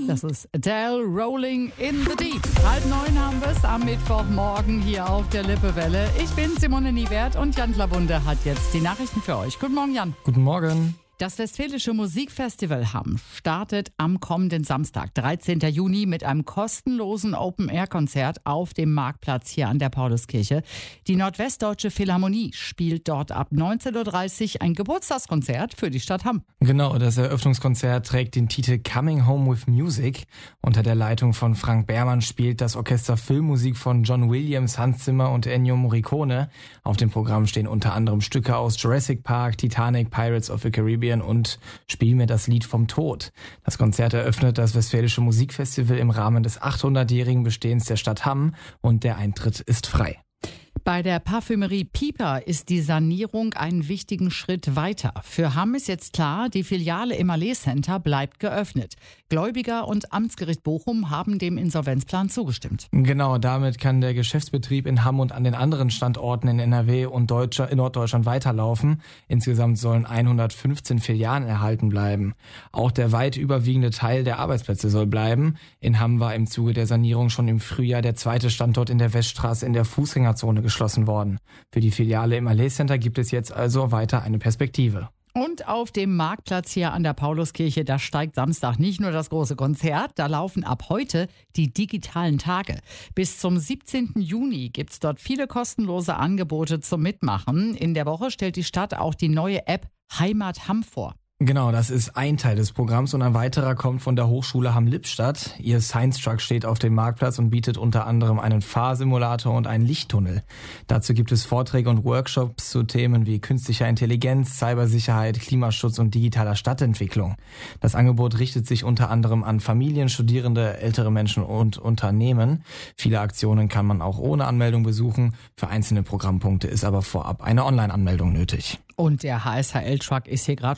Das ist Adele, Rolling in the Deep. 8:30 haben wir es am Mittwochmorgen hier auf der Lippewelle. Ich bin Simone Niewert und Jan Klawunde hat jetzt die Nachrichten für euch. Guten Morgen, Jan. Guten Morgen. Das Westfälische Musikfestival Hamm startet am kommenden Samstag, 13. Juni, mit einem kostenlosen Open-Air-Konzert auf dem Marktplatz hier an der Pauluskirche. Die Nordwestdeutsche Philharmonie spielt dort ab 19.30 Uhr ein Geburtstagskonzert für die Stadt Hamm. Genau, das Eröffnungskonzert trägt den Titel Coming Home with Music. Unter der Leitung von Frank Behrmann spielt das Orchester Filmmusik von John Williams, Hans Zimmer und Ennio Morricone. Auf dem Programm stehen unter anderem Stücke aus Jurassic Park, Titanic, Pirates of the Caribbean und Spiel mir das Lied vom Tod. Das Konzert eröffnet das Westfälische Musikfestival im Rahmen des 800-jährigen Bestehens der Stadt Hamm und der Eintritt ist frei. Bei der Parfümerie Piper ist die Sanierung einen wichtigen Schritt weiter. Für Hamm ist jetzt klar, die Filiale im Allee Center bleibt geöffnet. Gläubiger und Amtsgericht Bochum haben dem Insolvenzplan zugestimmt. Genau, damit kann der Geschäftsbetrieb in Hamm und an den anderen Standorten in NRW und in Norddeutschland weiterlaufen. Insgesamt sollen 115 Filialen erhalten bleiben. Auch der weit überwiegende Teil der Arbeitsplätze soll bleiben. In Hamm war im Zuge der Sanierung schon im Frühjahr der zweite Standort in der Weststraße in der Fußgängerzone geschlossen worden. Für die Filiale im Allee Center gibt es jetzt also weiter eine Perspektive. Und auf dem Marktplatz hier an der Pauluskirche, da steigt Samstag nicht nur das große Konzert, da laufen ab heute die digitalen Tage. Bis zum 17. Juni gibt es dort viele kostenlose Angebote zum Mitmachen. In der Woche stellt die Stadt auch die neue App Heimat Hamm vor. Genau, das ist ein Teil des Programms und ein weiterer kommt von der Hochschule Hamm-Lippstadt. Ihr Science Truck steht auf dem Marktplatz und bietet unter anderem einen Fahrsimulator und einen Lichttunnel. Dazu gibt es Vorträge und Workshops zu Themen wie künstlicher Intelligenz, Cybersicherheit, Klimaschutz und digitaler Stadtentwicklung. Das Angebot richtet sich unter anderem an Familien, Studierende, ältere Menschen und Unternehmen. Viele Aktionen kann man auch ohne Anmeldung besuchen. Für einzelne Programmpunkte ist aber vorab eine Online-Anmeldung nötig. Und der HSHL-Truck ist hier gerade